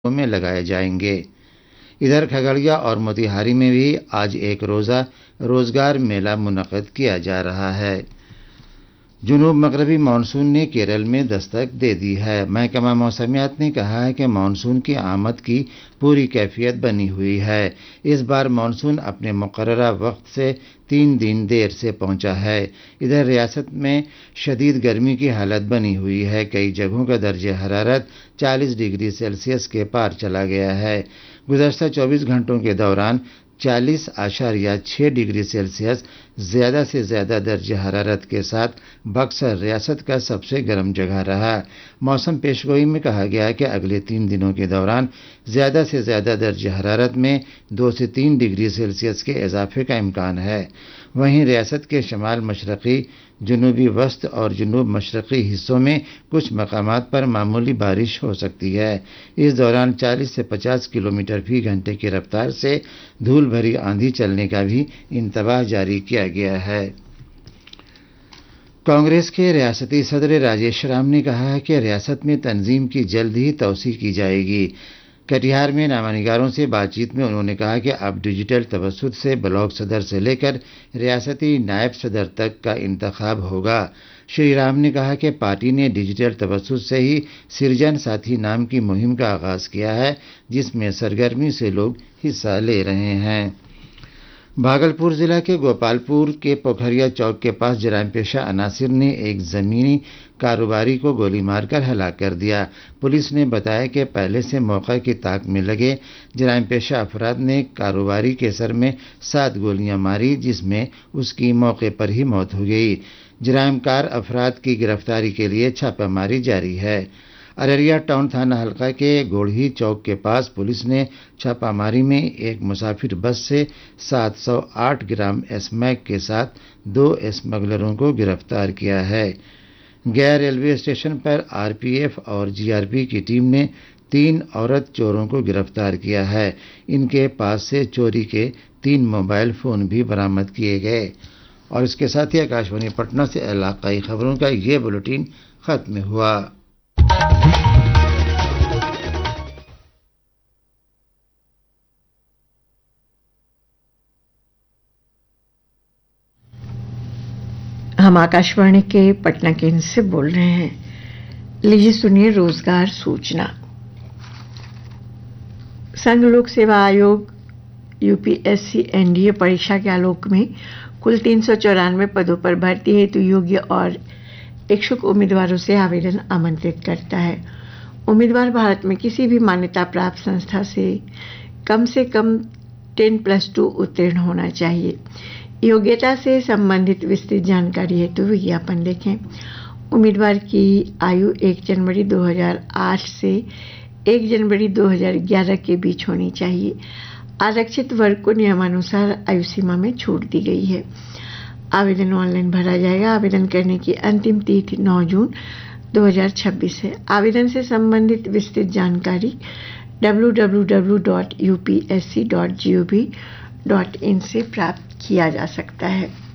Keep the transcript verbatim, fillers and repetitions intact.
में लगाए जाएंगे। इधर खगड़िया और मोतिहारी में भी आज एक रोज़ा रोजगार मेला मुनक़्क़द किया जा रहा है। जुनूब मगरबी मानसून ने केरल में दस्तक दे दी है। महकमा मौसमियात ने कहा है कि मानसून की आमद की पूरी कैफियत बनी हुई है। इस बार मानसून अपने मुकर्ररा वक्त से तीन दिन देर से पहुंचा है। इधर रियासत में शदीद गर्मी की हालत बनी हुई है। कई जगहों का दर्जे हरारत चालीस डिग्री सेल्सियस के पार चला गया है। गुज़श्ता चौबीस घंटों के दौरान चालीस आशारिया छः डिग्री सेल्सियस ज़्यादा से ज़्यादा दर्ज हरारत के साथ बक्सर रियासत का सबसे गर्म जगह रहा। मौसम पेशगोई में कहा गया है कि अगले तीन दिनों के दौरान ज़्यादा से ज़्यादा दर्ज हरारत में दो से तीन डिग्री सेल्सियस के इजाफे का इम्कान है। वहीं रियासत के शमाल मशरक़ी, जनूबी वस्त और जनूब मशरक़ी हिस्सों में कुछ मकामात पर मामूली बारिश हो सकती है। इस दौरान चालीस से पचास किलोमीटर फी घंटे की रफ्तार से धूल भरी आंधी चलने का भी इंतबाह जारी किया गया है। कांग्रेस के रियासती सदर राजेश राम ने कहा है कि रियासत में तंजीम की जल्द ही तौसी की जाएगी। कटिहार में नामानिगारों से बातचीत में उन्होंने कहा कि अब डिजिटल तवस्सुत से ब्लॉक सदर से लेकर रियासती नायब सदर तक का इंतखाब होगा। श्री राम ने कहा कि पार्टी ने डिजिटल तवस्सुत से ही सृजन साथी नाम की मुहिम का आगाज़ किया है, जिसमें सरगर्मी से लोग हिस्सा ले रहे हैं। भागलपुर जिला के गोपालपुर के पोखरिया चौक के पास जराइम पेशा अनासिर ने एक ज़मीनी कारोबारी को गोली मारकर हलाक कर दिया। पुलिस ने बताया कि पहले से मौके की ताक में लगे जराइम पेशा अफराद ने कारोबारी के सर में सात गोलियां मारी, जिसमें उसकी मौके पर ही मौत हो गई। जराइमकार अफराद की गिरफ्तारी के लिए छापामारी जारी है। अररिया टाउन थाना हल्का के गोढ़ी चौक के पास पुलिस ने छापामारी में एक मुसाफिर बस से सात सौ आठ ग्राम एस्मैक के साथ दो स्मगलरों को गिरफ्तार किया है। गया रेलवे स्टेशन पर आरपीएफ और जीआरपी की टीम ने तीन औरत चोरों को गिरफ्तार किया है। इनके पास से चोरी के तीन मोबाइल फ़ोन भी बरामद किए गए। और इसके साथ ही आकाशवाणी पटना से इलाकाई खबरों का ये बुलेटिन खत्म हुआ। हम आकाशवाणी के पटना केंद्र से बोल रहे हैं। लीजिए सुनिए रोजगार सूचना। संघ लोक सेवा आयोग यूपीएससी एनडीए परीक्षा के आलोक में कुल तीन सौ चौरानवे पदों पर भर्ती हेतु योग्य और इच्छुक उम्मीदवारों से आवेदन आमंत्रित करता है। उम्मीदवार भारत में किसी भी मान्यता प्राप्त संस्था से कम से कम टेन प्लस टू उत्तीर्ण होना चाहिए। योग्यता से संबंधित विस्तृत जानकारी हेतु विज्ञापन देखें। उम्मीदवार की आयु एक जनवरी दो हज़ार आठ से एक जनवरी दो हज़ार ग्यारह के बीच होनी चाहिए। आरक्षित वर्ग को नियमानुसार आयु सीमा में छूट दी गई है। आवेदन ऑनलाइन भरा जाएगा। आवेदन करने की अंतिम तिथि नौ जून दो हज़ार छब्बीस है। आवेदन से संबंधित विस्तृत जानकारी W W W dot U P S C dot G O V dot in से प्राप्त किया जा सकता है।